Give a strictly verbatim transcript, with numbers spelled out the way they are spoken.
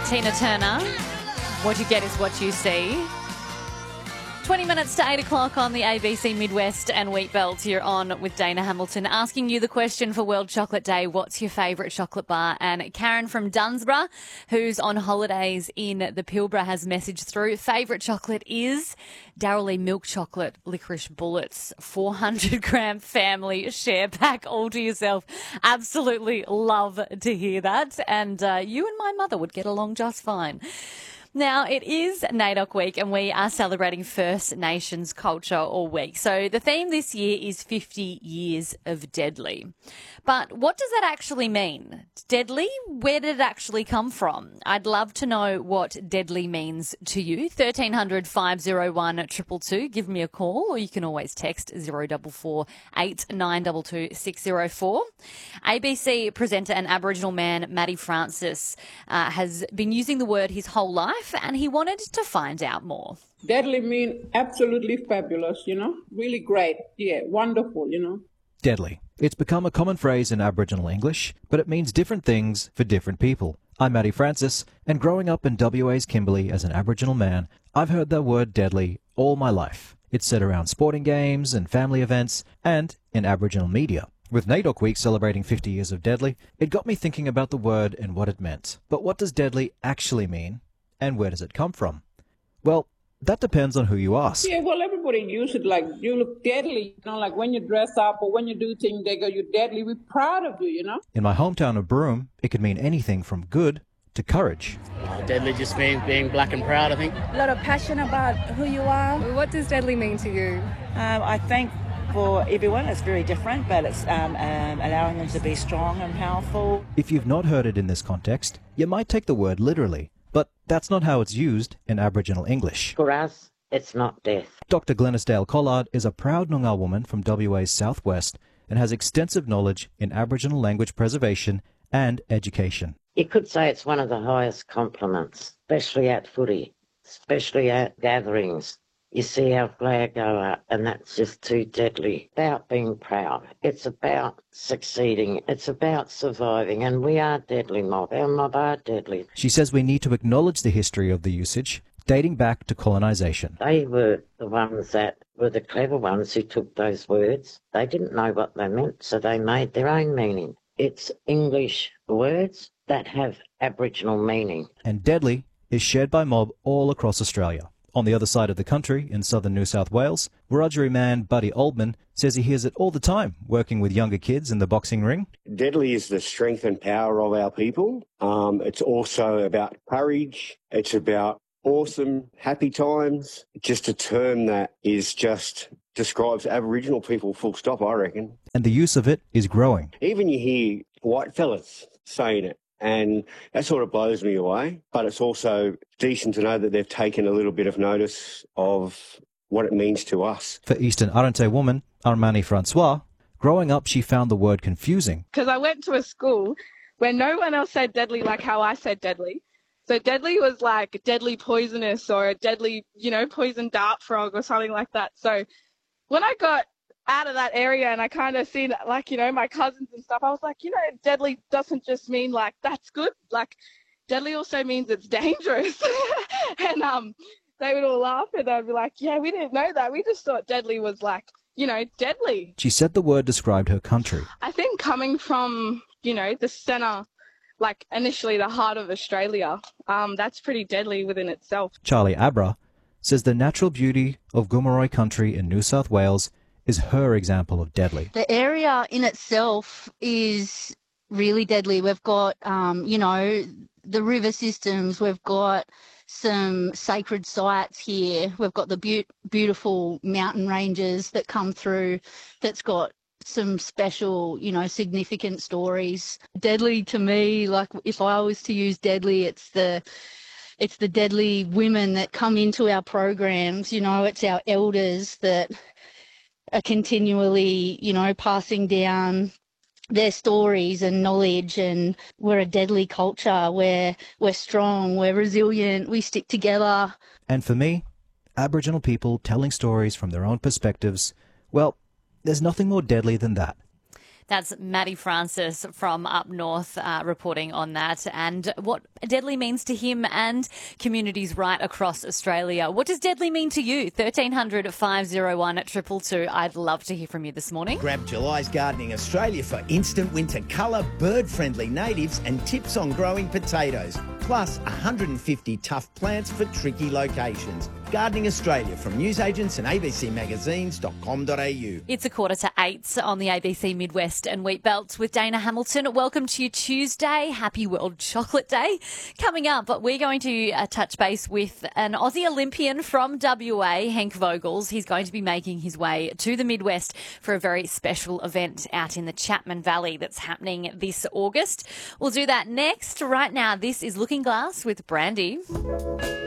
Tina Turner. What you get is what you see. twenty minutes to eight o'clock on the A B C Midwest and Wheatbelt. You're on with Dana Hamilton, asking you the question for World Chocolate Day, what's your favourite chocolate bar? And Karen from Dunsborough, who's on holidays in the Pilbara, has messaged through. Favourite chocolate is Darrell Milk Chocolate Licorice Bullets, four hundred gram family share pack all to yourself. Absolutely love to hear that. And uh, you and my mother would get along just fine. Now, it is NAIDOC Week and we are celebrating First Nations culture all week. So the theme this year is fifty years of Deadly. But what does that actually mean? Deadly? Where did it actually come from? I'd love to know what deadly means to you. thirteen hundred, five oh one, two two two. Give me a call, or you can always text zero four four, eight nine two two, six zero four. A B C presenter and Aboriginal man Matty Francis uh, has been using the word his whole life, and he wanted to find out more. Deadly mean absolutely fabulous, you know, really great. Yeah, wonderful, you know. Deadly. It's become a common phrase in Aboriginal English, but it means different things for different people. I'm Matty Francis, and growing up in W A's Kimberley as an Aboriginal man, I've heard the word deadly all my life. It's said around sporting games and family events, and in Aboriginal media. With NAIDOC Week celebrating fifty years of Deadly, it got me thinking about the word and what it meant. But what does deadly actually mean, and where does it come from? Well, that depends on who you ask. Yeah, well, everybody use it like, you look deadly, you know, like when you dress up or when you do things, they go, you're deadly, we're proud of you, you know. In my hometown of Broome, it could mean anything from good to courage. Uh, deadly just means being black and proud, I think. A lot of passion about who you are. What does deadly mean to you? Um, I think for everyone it's very different, but it's um, um, allowing them to be strong and powerful. If you've not heard it in this context, you might take the word literally. But that's not how it's used in Aboriginal English. For us, it's not death. Doctor Glenysdale Collard is a proud Noongar woman from W A's southwest and has extensive knowledge in Aboriginal language preservation and education. You could say it's one of the highest compliments, especially at footy, especially at gatherings. You see our flag go up, and that's just too deadly. About being proud. It's about succeeding. It's about surviving, and we are deadly mob. Our mob are deadly. She says we need to acknowledge the history of the usage, dating back to colonisation. They were the ones that were the clever ones who took those words. They didn't know what they meant, so they made their own meaning. It's English words that have Aboriginal meaning. And deadly is shared by mob all across Australia. On the other side of the country, in southern New South Wales, Wiradjuri man Buddy Oldman says he hears it all the time, working with younger kids in the boxing ring. Deadly is the strength and power of our people. Um, it's also about courage. It's about awesome, happy times. Just a term that is just describes Aboriginal people full stop, I reckon. And the use of it is growing. Even you hear white fellas saying it. And that sort of blows me away. But it's also decent to know that they've taken a little bit of notice of what it means to us. For Eastern Arrernte woman, Armani Francois, growing up she found the word confusing. Because I went to a school where no one else said deadly like how I said deadly. So deadly was like deadly poisonous or a deadly, you know, poison dart frog or something like that. So when I got out of that area and I kind of seen like, you know, my cousins and stuff, I was like, you know, deadly doesn't just mean like that's good. Like deadly also means it's dangerous. and um they would all laugh and they'd be like, yeah, we didn't know that. We just thought deadly was like, you know, deadly. She said the word described her country. I think coming from, you know, the centre, like initially the heart of Australia, um, that's pretty deadly within itself. Charlie Abra says the natural beauty of Gomeroi country in New South Wales is her example of deadly. The area in itself is really deadly. We've got, um, you know, the river systems. We've got some sacred sites here. We've got the be- beautiful mountain ranges that come through that's got some special, you know, significant stories. Deadly to me, like if I was to use deadly, it's the it's the deadly women that come into our programs. You know, it's our elders that are continually, you know, passing down their stories and knowledge, and we're a deadly culture. We're, we're strong, we're resilient, we stick together. And for me, Aboriginal people telling stories from their own perspectives, well, there's nothing more deadly than that. That's Maddie Francis from up north uh, reporting on that and what deadly means to him and communities right across Australia. What does deadly mean to you? thirteen hundred, five oh one, two two two. I'd love to hear from you this morning. Grab July's Gardening Australia for instant winter colour, bird-friendly natives and tips on growing potatoes. Plus one hundred fifty tough plants for tricky locations. Gardening Australia from newsagents and a b c magazines dot com dot a u. It's a quarter to eight on the A B C Midwest and Wheat Belt with Dana Hamilton. Welcome to your Tuesday. Happy World Chocolate Day. Coming up, we're going to uh, touch base with an Aussie Olympian from W A, Henk Vogels. He's going to be making his way to the Midwest for a very special event out in the Chapman Valley that's happening this August. We'll do that next. Right now, this is Looking Glass with Brandy.